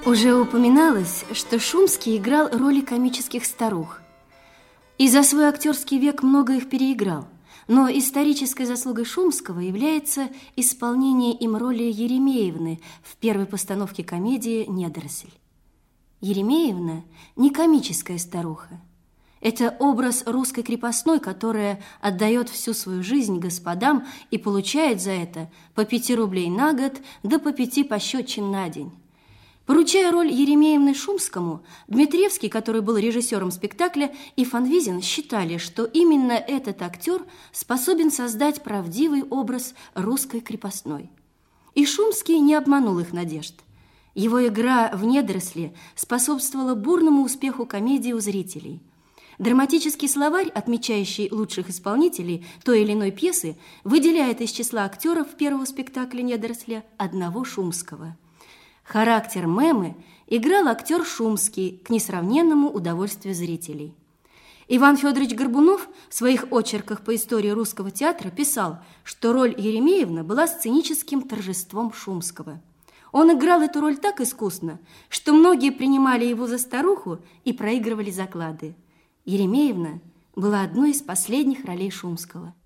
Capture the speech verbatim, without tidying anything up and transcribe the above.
Уже упоминалось, что Шумский играл роли комических старух. И за свой актерский век много их переиграл. Но исторической заслугой Шумского является исполнение им роли Еремеевны в первой постановке комедии «Недоросль». Еремеевна не комическая старуха. Это образ русской крепостной, которая отдает всю свою жизнь господам и получает за это по пяти рублей на год, да по пяти пощечин на день. Поручая роль Еремеевны Шумскому, Дмитриевский, который был режиссером спектакля, и Фанвизин считали, что именно этот актер способен создать правдивый образ русской крепостной. И Шумский не обманул их надежд. Его игра в «Недоросли» способствовала бурному успеху комедии у зрителей. Драматический словарь, отмечающий лучших исполнителей той или иной пьесы, выделяет из числа актеров первого спектакля «Недоросля» одного Шумского. Характер Мемы играл актер Шумский к несравненному удовольствию зрителей. Иван Федорович Горбунов в своих очерках по истории русского театра писал, что роль Еремеевны была сценическим торжеством Шумского. Он играл эту роль так искусно, что многие принимали его за старуху и проигрывали заклады. Еремеевна была одной из последних ролей Шумского.